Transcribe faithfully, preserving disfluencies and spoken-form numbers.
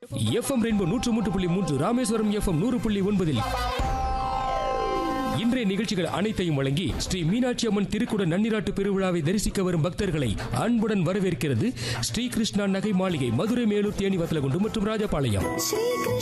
FM rainbow நூற்று மூன்று புள்ளி மூன்று, ராமேஸ்வரம் எஃப்எம் நூறு புள்ளி ஒன்பதில் இன்றைய நிகழ்ச்சிகள் அனைத்தையும் வழங்கி ஸ்ரீ மீனாட்சி அம்மன் திருக்குட நன்னிராட்டு பெருவிழாவை தரிசிக்க வரும் பக்தர்களை அன்புடன் வரவேற்கிறது ஸ்ரீ கிருஷ்ணா நகை மாளிகை, மதுரை, மேலூர், தேனி, வத்தலகுண்டு மற்றும் ராஜபாளையம்.